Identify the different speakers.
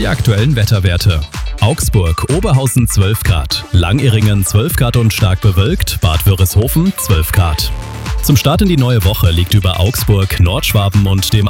Speaker 1: die aktuellen Wetterwerte. Augsburg, Oberhausen 12 Grad, Langirringen 12 Grad und stark bewölkt, Bad Wörishofen 12 Grad. Zum Start in die neue Woche liegt über Augsburg, Nordschwaben und dem